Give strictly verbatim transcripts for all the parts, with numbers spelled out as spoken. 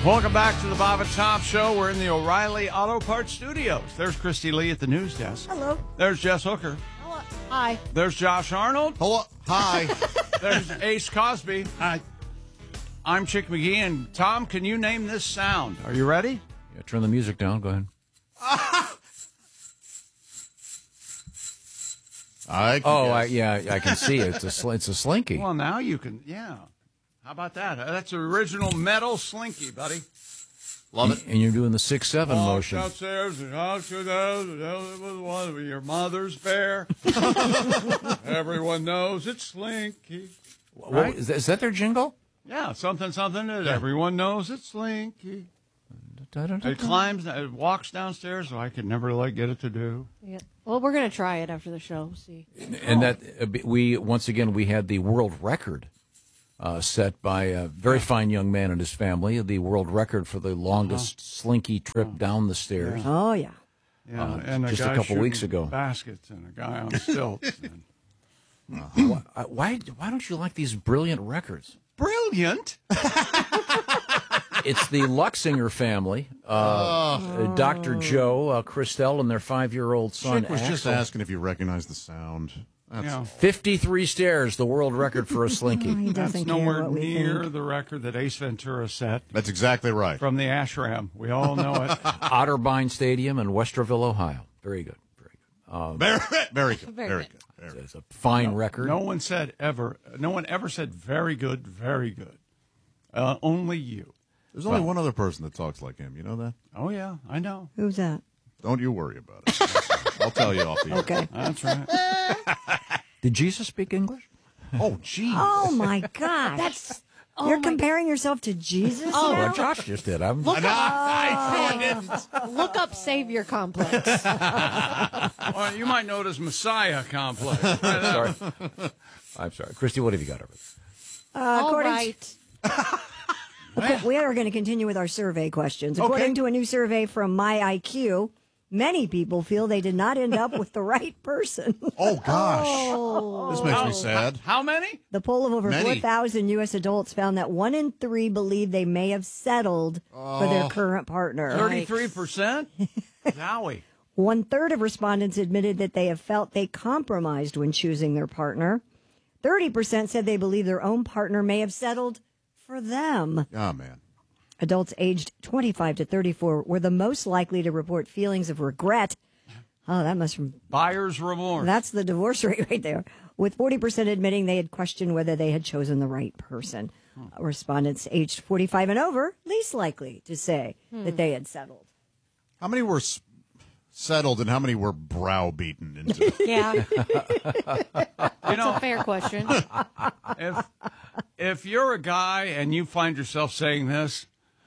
Welcome back to the Bob and Tom Show. We're in the O'Reilly Auto Parts Studios. There's Christy Lee at the news desk. Hello. There's Jess Hooker. Hello. Hi. There's Josh Arnold. Hello. Hi. There's Ace Cosby. Hi. I'm Chick McGee. And Tom, can you name this sound? Are you ready? Yeah, turn the music down. Go ahead. I Oh, I, yeah, I can see it. It's a, sl- it's a slinky. Well, now you can, yeah. How about that? That's original metal slinky, buddy. love it. And you're doing the six seven Walked motion. upstairs and talked to those, and it was one of your mother's bear. Everyone knows it's Slinky. What- Right? is, that, is that their jingle? Yeah, something, something that everyone knows it's Slinky. Da-da-da-da. It climbs, it walks downstairs, so I could never like get it to do. Yeah. Well, we're gonna try it after the show. We'll see. And that uh, we once again we had the world record uh, set by a very fine young man and his family. The world record for the longest slinky trip down the stairs. Oh yeah. Yeah, Uh, and a just a guy couple weeks shooting ago. baskets and a guy on stilts. and, Why, why why don't you like these brilliant records? Brilliant. It's the Luxinger family, uh, uh, Doctor Joe, uh, Christelle, and their five-year-old son. Chick was just Axel. asking if you recognize the sound. That's Yeah. fifty-three stairs, the world record for a slinky. He That's doesn't care nowhere what we near think. the record that Ace Ventura set That's exactly right. from the ashram. We all know it. Otterbein Stadium in Westerville, Ohio. Very good, very good. Uh, Very, very good. Very Very good. good. Very good. it's a fine record. No one said ever. No one ever said very good, very good. Uh, only you. There's only one other person that talks like him. You know that? Oh yeah, I know. Who's that? Don't you worry about it. I'll tell you off the air. Okay. That's right. Did Jesus speak English? Oh, gee. Oh my gosh. That's oh You're my- comparing yourself to Jesus Oh, now? Well, Josh just did. I'm, Look I up, look up Savior Complex. Well, you might know it as Messiah complex. sorry. I'm sorry. Christy, what have you got over there? Uh, All according right. to, we are going to continue with our survey questions. According to a new survey from My I Q, many people feel they did not end up with the right person. Oh, gosh. This makes me sad. How many? The poll of over Many. four thousand U S adults found that one in three believe they may have settled for their current partner. Thirty-three percent. Zowie. One third of respondents admitted that they have felt they compromised when choosing their partner. thirty percent said they believe their own partner may have settled for them. Oh, man. Adults aged twenty-five to thirty-four were the most likely to report feelings of regret. Oh, that must Buyer's remorse. that's the divorce rate right there. With forty percent admitting they had questioned whether they had chosen the right person. Uh, respondents aged forty-five and over least likely to say that they had settled. How many were s- settled and how many were browbeaten into? Yeah, you that's know, a fair question. if if you're a guy and you find yourself saying this,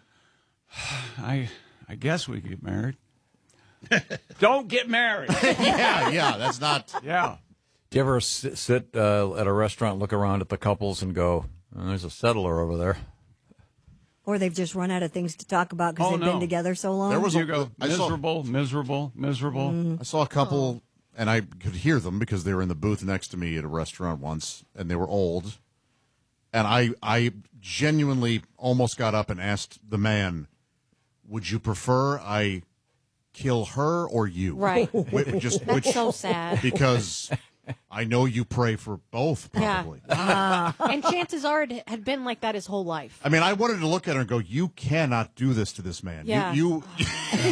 I I guess we get married. Don't get married. yeah, yeah. That's not. Yeah. Do you ever sit, sit uh, at a restaurant, look around at the couples, and go, oh, there's a settler over there? Or they've just run out of things to talk about because Oh, they've no. been together so long. There was You a, go I saw, miserable, miserable, miserable. I saw a couple, and I could hear them because they were in the booth next to me at a restaurant once, and they were old. And I, I genuinely almost got up and asked the man, "Would you prefer I kill her or you?" Right. Wh- just which, So sad. because I know you pray for both, Yeah. probably. And chances are it had been like that his whole life. I mean, I wanted to look at her and go, "You cannot do this to this man. Yeah. You, you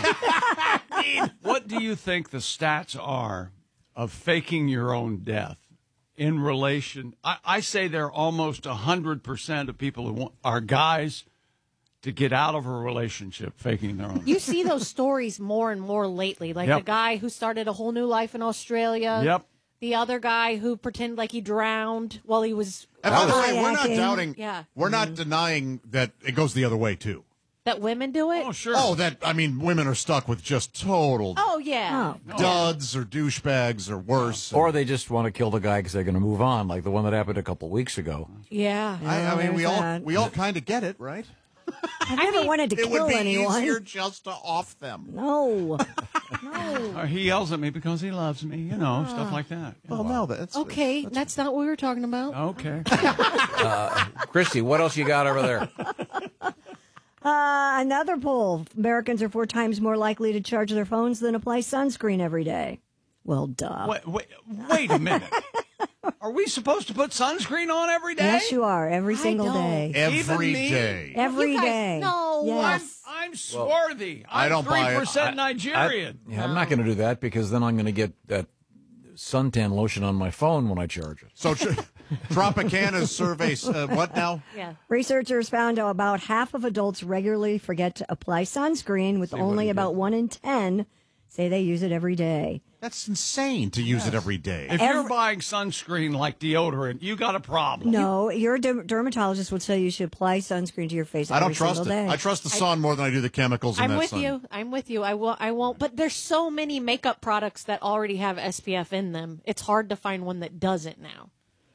What do you think the stats are of faking your own death in relation? I, I say they're almost one hundred percent of people who want, are guys to get out of a relationship faking their own You see those stories more and more lately, like Yep. the guy who started a whole new life in Australia. Yep. The other guy who pretended like he drowned while he was. And by the way, we're not Kayaking. doubting. Yeah. We're not denying that it goes the other way too. That women do it. Oh, sure. Oh, that I mean, women are stuck with just total Oh, yeah. Oh. duds or douchebags or worse. Or they just want to kill the guy because they're going to move on, like the one that happened a couple weeks ago. Yeah. I, I mean, we there's all that. we all kind of get it, right? I've never wanted to It kill would be anyone. easier just to off them. No. Or he yells at me because he loves me, you know, stuff like that. Well, no, that's Okay, that's not what we were talking about. Okay. Christy, what else you got over there? Uh, another poll. Americans are four times more likely to charge their phones than apply sunscreen every day. Well, duh. Wait, wait, wait a minute. Are we supposed to put sunscreen on every day? Yes, you are. Every I single don't. day. Every Even me? day. Every You guys- day. no, Yes. I'm swarthy. I I'm don't buy it. three percent I- Nigerian. I, yeah, I'm not going to do that because then I'm going to get that suntan lotion on my phone when I charge it. So tr- Tropicana's surveys, uh, what now? Yeah. Researchers found out about half of adults regularly forget to apply sunscreen, with what only he about did. one in ten say they use it every day. That's insane to use it every day. If you're buying sunscreen like deodorant, you got a problem. No, your derm- dermatologist will tell you you should apply sunscreen to your face I every don't trust single it. day. I trust the sun more than I do the chemicals in I'm that with sun. you. I'm with you. I will. I won't. But there's so many makeup products that already have S P F in them. It's hard to find one that doesn't now.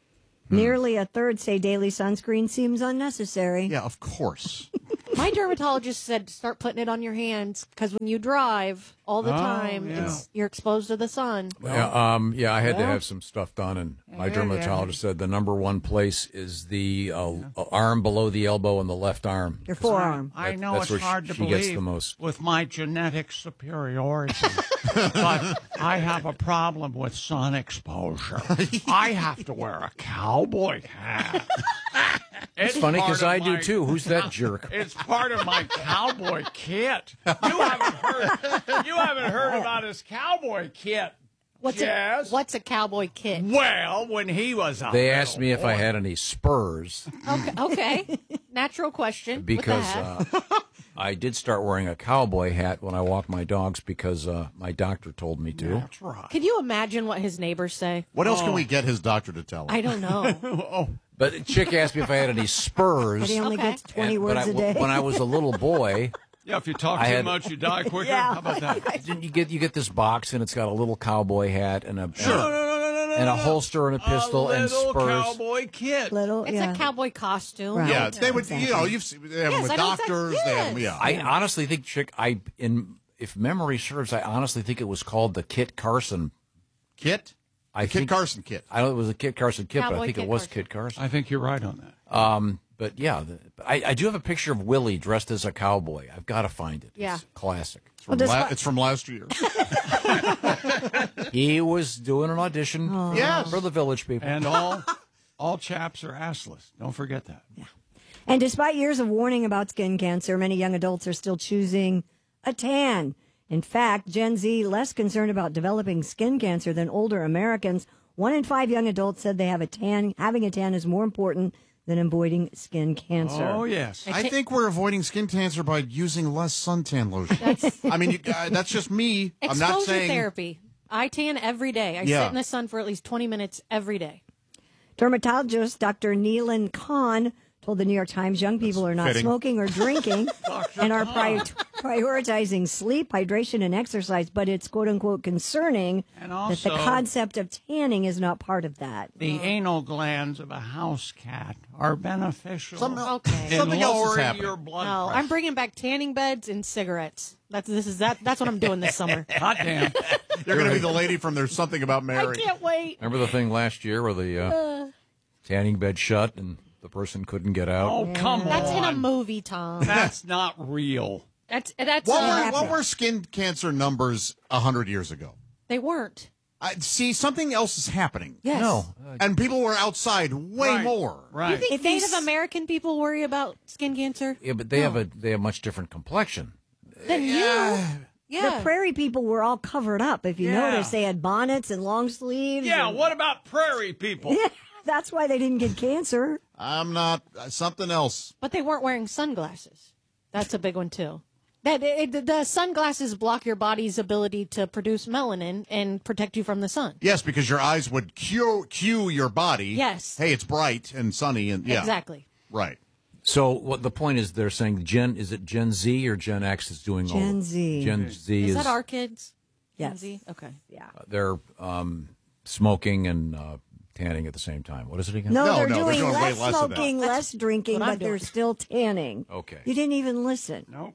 Nearly a third say daily sunscreen seems unnecessary. Yeah, of course. My dermatologist said start putting it on your hands because when you drive all the time, yeah. it's, you're exposed to the sun. Yeah, um, yeah, I had to have some stuff done, and my dermatologist said the number one place is the uh, arm below the elbow and the left arm. Your forearm. I That- know that's it's where she- hard to she believe gets the most. with my genetic superiority, but I have a problem with sun exposure. I have to wear a cowboy hat. It's funny part because of I do my- too. Who's that jerk? It's part of my cowboy kit. You haven't heard. You haven't heard about his cowboy kit. What's Jazz? a what's a cowboy kit? Well, when he was a They little asked me if I boy. had any spurs Okay, okay. Natural question. with the because hat. uh, I did start wearing a cowboy hat when I walk my dogs because uh, my doctor told me to. That's right. Can you imagine what his neighbors say? What else Oh. can we get his doctor to tell him? I don't know. But Chick asked me if I had any spurs. But he only Okay. gets twenty and- words but I- a day. When I was a little boy, Yeah, if you talk I too had- much, you die quicker. Yeah. How about that? didn't you get you get this box and it's got a little cowboy hat and a No, no, no, no, no, and a no. holster and a pistol a and little spurs. cowboy kit. Little, It's yeah. a cowboy costume. Right. yeah, Yeah, they would. exactly. You know, you've seen, they have them Yes, with I don't think- doctors. They have them, yes. yeah. I honestly think, Chick, I in if memory serves, I honestly think it was called the Kit Carson. Kit. I Kit think, Carson kit. I know it was a Kit Carson kit, but Cowboy I think Kit it was Carson. Kit Carson. I think you're right on that. Um, but yeah, the, I, I do have a picture of Willie dressed as a cowboy. I've got to find it. Yeah. It's classic. It's from, does la- what- it's from last year. He was doing an audition Yes. for the Village People. And all all chaps are assless. Don't forget that. And despite years of warning about skin cancer, many young adults are still choosing a tan. In fact, Gen Z less concerned about developing skin cancer than older Americans. One in five young adults said they have a tan. Having a tan is more important than avoiding skin cancer. Oh yes. I think we're avoiding skin cancer by using less suntan lotion. I mean, you, uh, that's just me. I'm Exposure not saying. therapy. I tan every day. I Yeah. sit in the sun for at least twenty minutes every day. Dermatologist Doctor Neelan Khan told the New York Times young people are not fitting. smoking or drinking and are pri- prioritizing sleep, hydration, and exercise, but it's quote unquote concerning And that the also- concept of tanning is not part of that. The anal glands of a house cat are beneficial. Some- Okay. in Something else is lowering happening. your blood No, pressure. I'm bringing back tanning beds and cigarettes. That's this is that. That's what I'm doing this summer. Hot damn. You're going to be the lady from There's Something About I Mary. can't wait. Remember the thing last year where the uh, tanning bed shut and the person couldn't get out? Oh come That's on. in a movie, Tom. That's not real. That's that's. What, uh, were, what were skin cancer numbers a hundred years ago? they weren't. I see something else is happening. Yes. No. And people were outside way Right. more. Right. You think If you Native s- American people worry about skin cancer? Yeah, but they have a they have much different complexion. Then you. Yeah. The prairie people were all covered up. If you Yeah. notice, they had bonnets and long sleeves. Yeah, and- what about prairie people? That's why they didn't get cancer. I'm not uh, something else. But they weren't wearing sunglasses. That's a big one too. That it, the sunglasses block your body's ability to produce melanin and protect you from the sun. Yes, because your eyes would cue cue your body. Yes. Hey, it's bright and sunny and yeah. Exactly. Right. So what the point is, they're saying Gen is it Gen Z or Gen X is doing all Gen of- Z. Gen Z Is, is, that our kids? Gen Yes. Z? Okay. Yeah. they're um, smoking and uh, tanning at the same time. What is it again? No, No, they're, no, they're doing doing way less less of that. smoking, less drinking, what I'm but they're doing. still tanning. Okay. You didn't even listen. Nope.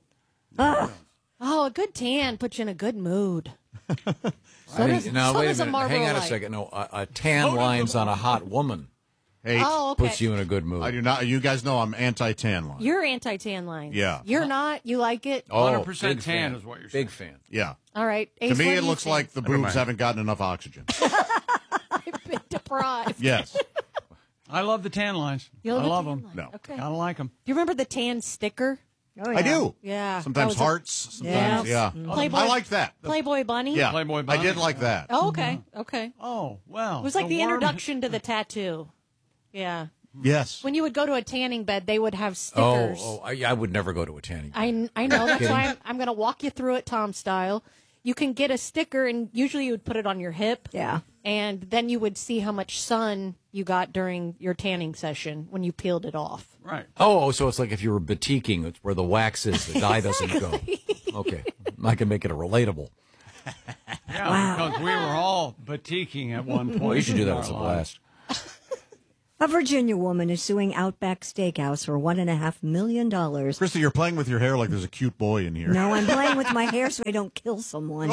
Oh, a good tan puts you in a good mood. I So think, does- now so wait a does a minute. Marlboro Hang on a Light. second. No, a, a tan lines on a hot woman. hate. Oh, okay. Puts you in a good mood. I do not. You guys know I'm anti-tan line. You're anti-tan line. Yeah. You're not? You like it? oh, one hundred percent big tan fan. is what you're saying. Big fan. Yeah. All right. To Ace, me, what it do you looks think? like the boobs haven't gotten enough oxygen. I've been deprived. Yes. I love the tan lines. You I the love tan them. line. No. Okay. I don't like them. Do you remember the tan sticker? Oh, yeah. I do. Yeah. Sometimes That was a hearts. Sometimes, Yeah. yeah. Playboy- I liked that. Playboy bunny? Yeah. Playboy I bunny. did like that. Oh, okay. Okay. Oh, well. It was like the, worm- introduction to the tattoo. Yeah. Yes. When you would go to a tanning bed, they would have Oh, stickers. oh I, I would never go to a tanning. bed. I, I know. That's why I'm, I'm going to walk you through it, Tom style. You can get a sticker, and usually you would put it on your hip. Yeah. And then you would see how much sun you got during your tanning session when you peeled it off. Right. Oh, so it's like if you were batiking, it's where the wax is, the dye doesn't go. Okay. I can make it a relatable. Yeah, because we were all batiking at one point. Well, you should do in that our as a lives. blast. A Virginia woman is suing Outback Steakhouse for one and a half million dollars. Christy, you're playing with your hair like there's a cute boy in here. No, I'm playing with my hair so I don't kill someone.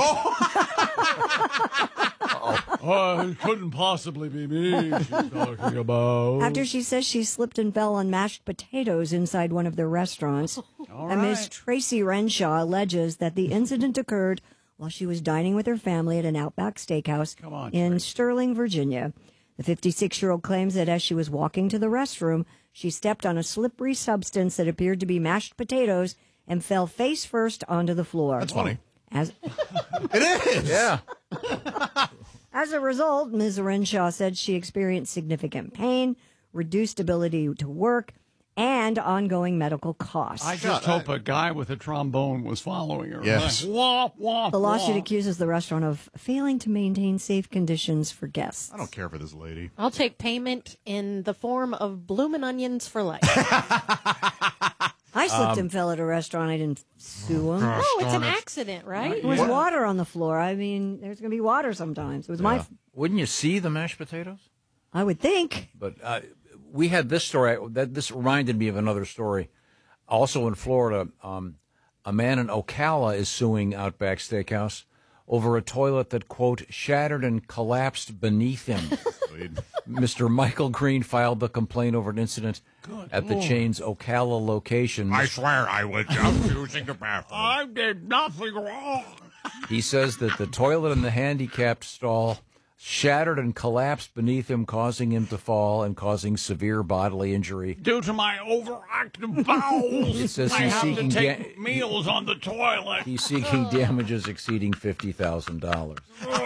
Oh, it couldn't possibly be me she's talking about. After she says she slipped and fell on mashed potatoes inside one of their restaurants, All a Miss right. Tracy Renshaw alleges that the incident occurred while she was dining with her family at an Outback Steakhouse Come on, in Tracy. Sterling, Virginia. The fifty-six-year-old claims that as she was walking to the restroom, she stepped on a slippery substance that appeared to be mashed potatoes and fell face first onto the floor. That's funny. As It is. Yeah. As a result, Miz Renshaw said she experienced significant pain, reduced ability to work, and ongoing medical costs. I just hope a guy with a trombone was following her. Yes. Like, womp, womp, The lawsuit womp. accuses the restaurant of failing to maintain safe conditions for guests. I don't care for this lady. I'll take payment in the form of bloomin' onions for life. I slipped Um, and fell at a restaurant. I didn't sue them. Oh, it's an accident, right? There was water on the floor. I mean, there's going to be water sometimes. It was my, Wouldn't you see the mashed potatoes? I would think. But uh, we had this story. That this reminded me of another story. Also in Florida, um, a man in Ocala is suing Outback Steakhouse over a toilet that, quote, shattered and collapsed beneath him. Mister Michael Green filed the complaint over an incident at the chain's Ocala location. I swear I was just using the bathroom. I did nothing wrong. He says that the toilet in the handicapped stall shattered and collapsed beneath him, causing him to fall and causing severe bodily injury. Due to my overactive bowels, It says I he's have seeking to take ga- meals on the toilet. He's seeking damages exceeding fifty thousand dollars.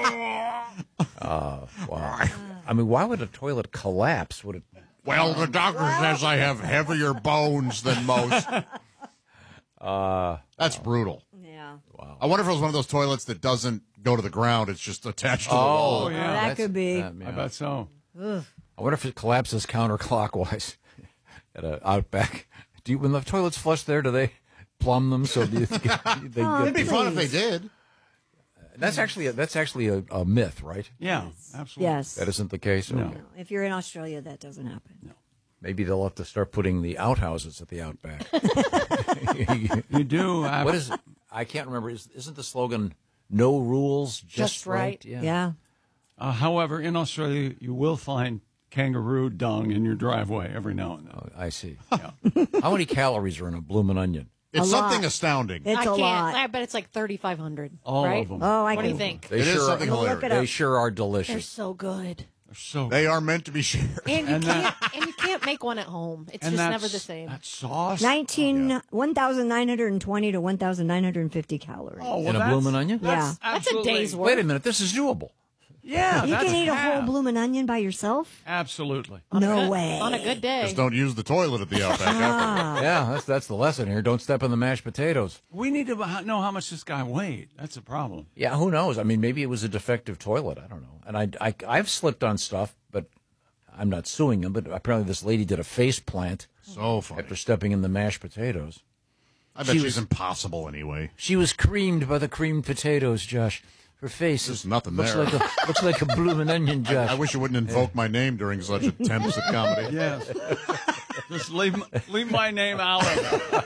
Uh, wow. I mean, why would a toilet collapse? Would it? Well, the doctor says I have heavier bones than most. Uh, That's brutal. Yeah. I wonder if it was one of those toilets that doesn't go to the ground. It's just attached to the Oh, wall. Oh, yeah. that that's- could be. uh, yeah. I bet so. Ugh. I wonder if it collapses counterclockwise at an Outback. Do you, when the toilets flush there, do they plumb them so they, they Oh, It'd be get? fun if they Please. did. That's actually a, that's actually a, a myth, right? Yeah, absolutely. Yes. That isn't the case. No. Okay. If you're in Australia, that doesn't happen. Maybe they'll have to start putting the outhouses at the Outback. You do. Have, What is it? I can't remember. Is, isn't the slogan "No rules, just, Just right. Yeah. Yeah. Uh, however, in Australia, you will find kangaroo dung in your driveway every now and then. Oh, I see. Yeah. How many calories are in a bloomin' onion? It's A something lot. astounding. It's I a can't. lot. I bet it's like thirty-five hundred. All right? of them. Oh, I What do can you think? They It is sure something are, Look hilarious. it They up. sure are They're delicious. so good. They're so They are meant to be shared. And you And can't and you can't make one at home. It's and just that's, never the same. That sauce. nineteen, one thousand nine hundred twenty to one thousand nine hundred fifty calories. Oh, well, In a that's- bloomin' onion? Yeah. That's a absolutely- day's work. Wait a minute. This is doable. Yeah, You that's can eat a whole half. bloomin' onion by yourself? Absolutely. No Good- way. On a good day. Just don't use the toilet at the Outback. Ah. Yeah, that's that's the lesson here. Don't step on the mashed potatoes. We need to know how much this guy weighed. That's a problem. Yeah, who knows? I mean, maybe it was a defective toilet. I don't know. And I, I I've slipped on stuff, but I'm not suing him. But apparently, this lady did a face plant So funny. after stepping in the mashed potatoes. I bet She she's was- impossible anyway. She was creamed by the creamed potatoes, Josh. Her face There's is nothing looks there. like a looks like a blooming onion, Josh. I wish you wouldn't invoke my name during such attempts at comedy. Yes. Just leave leave my name out of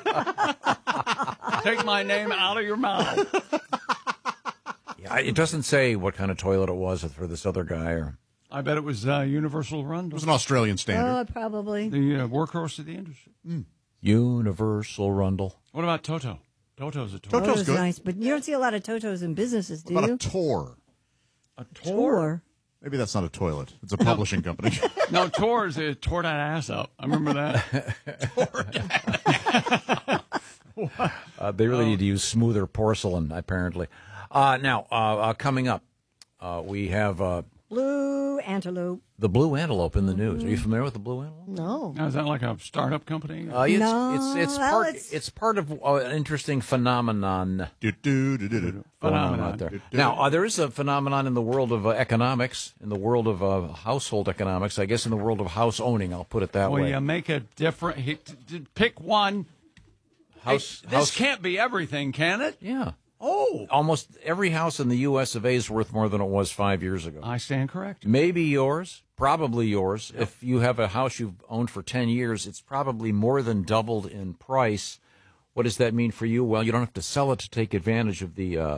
it. Take my name out of your mouth. Yeah, it doesn't say what kind of toilet it was for this other guy, or I bet it was uh, Universal It Rundle, was an Australian standard. Oh, probably. the uh, workhorse of the industry. Universal Rundle. What about Toto? Toto's a toy. Toto- Toto's good. nice, but you don't see a lot of Totos in businesses, do What about you? a Tor? A Tour. Maybe that's not a toilet. It's a publishing company. No, Tours, it tore that ass up. I remember that. Uh, they really need to use smoother porcelain, apparently. Uh, now, uh, uh, coming up, uh, we have uh, Blue antelope. the Blue Antelope in the news. Are you familiar with the Blue Antelope? No. Now, is that like a startup company? Uh, it's, No, it's it's well, part it's- it's part of uh, an interesting phenomenon do, do, do, do, do. going on Phenomenon. out there. Now, uh, there is a phenomenon in the world of uh, economics, in the world of uh, household economics. I guess in the world of house owning, I'll put it that Well, way. you make a different. He, t- t- pick one. House, It- house, this can't be everything, can it? yeah. Oh, Almost every house in the U S of A is worth more than it was five years ago. I stand corrected. Maybe yours, probably yours. If you have a house you've owned for ten years, it's probably more than doubled in price. What does that mean for you? Well, you don't have to sell it to take advantage of the uh,